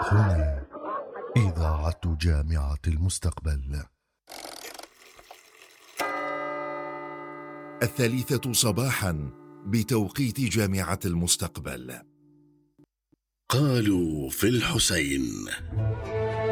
هنا إذاعة جامعة المستقبل. 3 صباحا بتوقيت جامعة المستقبل. قالوا في الحسين.